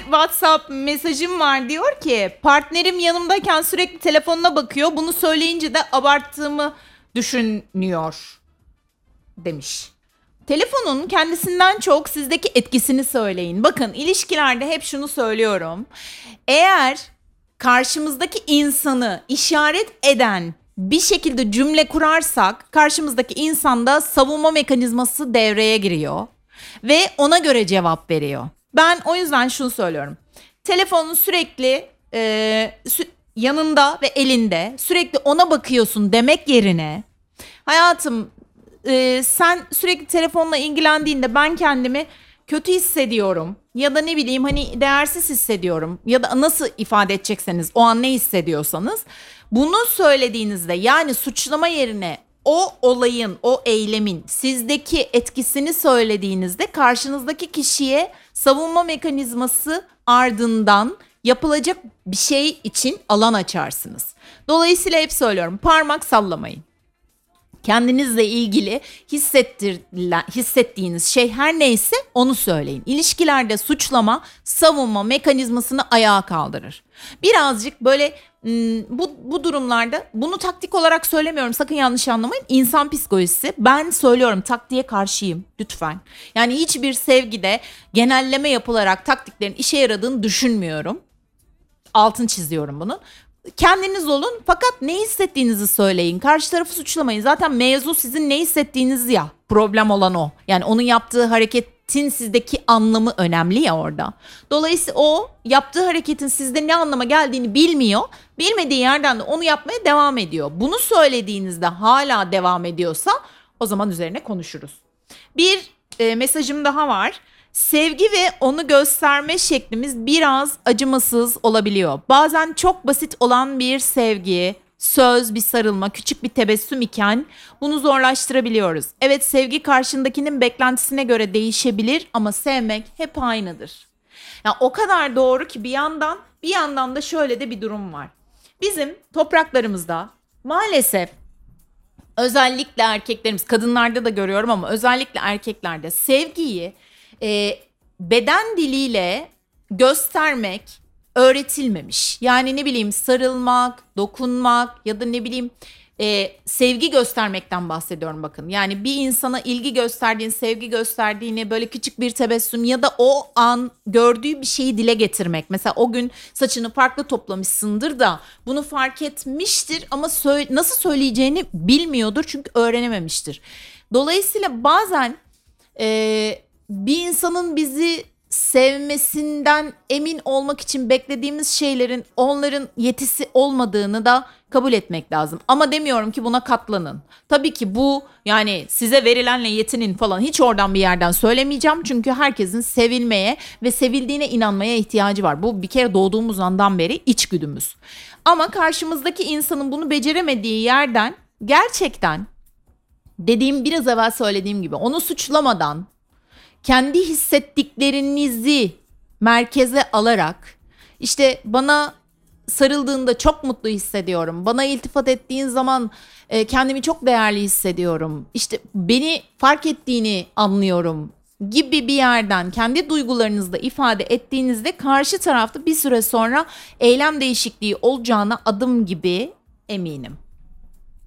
WhatsApp mesajım var, diyor ki partnerim yanımdayken sürekli telefonuna bakıyor. Bunu söyleyince de abarttığımı düşünüyor demiş. Telefonun kendisinden çok sizdeki etkisini söyleyin. Bakın, ilişkilerde hep şunu söylüyorum. Eğer karşımızdaki insanı işaret eden bir şekilde cümle kurarsak, karşımızdaki insanda savunma mekanizması devreye giriyor ve ona göre cevap veriyor. Ben o yüzden şunu söylüyorum. Telefonun sürekli yanında ve elinde, sürekli ona bakıyorsun demek yerine, hayatım sen sürekli telefonla ilgilendiğinde ben kendimi kötü hissediyorum ya da ne bileyim hani değersiz hissediyorum ya da nasıl ifade edecekseniz o an ne hissediyorsanız bunu söylediğinizde, yani suçlama yerine o olayın, o eylemin sizdeki etkisini söylediğinizde karşınızdaki kişiye savunma mekanizması ardından yapılacak bir şey için alan açarsınız. Dolayısıyla hep söylüyorum, parmak sallamayın. Kendinizle ilgili hissettiğiniz şey her neyse onu söyleyin. İlişkilerde suçlama, savunma mekanizmasını ayağa kaldırır. Birazcık böyle bu durumlarda, bunu taktik olarak söylemiyorum, sakın yanlış anlamayın. İnsan psikolojisi, ben söylüyorum, taktiğe karşıyım lütfen. Yani hiçbir sevgide genelleme yapılarak taktiklerin işe yaradığını düşünmüyorum. Altını çiziyorum bunun. Kendiniz olun fakat ne hissettiğinizi söyleyin. Karşı tarafı suçlamayın. Zaten mevzu sizin ne hissettiğiniz ya. Problem olan o. Yani onun yaptığı hareketin sizdeki anlamı önemli ya orada. Dolayısıyla o yaptığı hareketin sizde ne anlama geldiğini bilmiyor. Bilmediği yerden de onu yapmaya devam ediyor. Bunu söylediğinizde hala devam ediyorsa o zaman üzerine konuşuruz. Bir mesajım daha var. Sevgi ve onu gösterme şeklimiz biraz acımasız olabiliyor. Bazen çok basit olan bir sevgi, söz, bir sarılma, küçük bir tebessüm iken bunu zorlaştırabiliyoruz. Evet, sevgi karşındakinin beklentisine göre değişebilir ama sevmek hep aynıdır. Yani o kadar doğru ki bir yandan da şöyle de bir durum var. Bizim topraklarımızda maalesef özellikle erkeklerimiz, kadınlarda da görüyorum ama özellikle erkeklerde sevgiyi beden diliyle göstermek öğretilmemiş. Yani ne bileyim sarılmak, dokunmak ya da ne bileyim sevgi göstermekten bahsediyorum bakın. Yani bir insana ilgi gösterdiğin, sevgi gösterdiğini, böyle küçük bir tebessüm ya da o an gördüğü bir şeyi dile getirmek. Mesela o gün saçını farklı toplamışsındır da bunu fark etmiştir ama nasıl söyleyeceğini bilmiyordur çünkü öğrenememiştir. Dolayısıyla bazen bir insanın bizi sevmesinden emin olmak için beklediğimiz şeylerin onların yetisi olmadığını da kabul etmek lazım. Ama demiyorum ki buna katlanın. Tabii ki bu, yani size verilenle yetinin falan, hiç oradan bir yerden söylemeyeceğim. Çünkü herkesin sevilmeye ve sevildiğine inanmaya ihtiyacı var. Bu bir kere doğduğumuz andan beri içgüdümüz. Ama karşımızdaki insanın bunu beceremediği yerden gerçekten biraz evvel söylediğim gibi onu suçlamadan, kendi hissettiklerinizi merkeze alarak, işte bana sarıldığında çok mutlu hissediyorum, bana iltifat ettiğin zaman kendimi çok değerli hissediyorum, işte beni fark ettiğini anlıyorum gibi bir yerden kendi duygularınızı da ifade ettiğinizde karşı tarafta bir süre sonra eylem değişikliği olacağına adım gibi eminim.